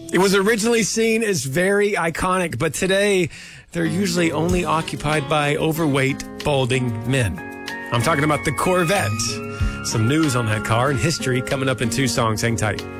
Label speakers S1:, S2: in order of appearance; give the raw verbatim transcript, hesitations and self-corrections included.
S1: It was originally seen as very iconic, but today they're usually only occupied by overweight, balding men. I'm talking about the Corvette. Some news on that car and history coming up in two songs. Hang tight.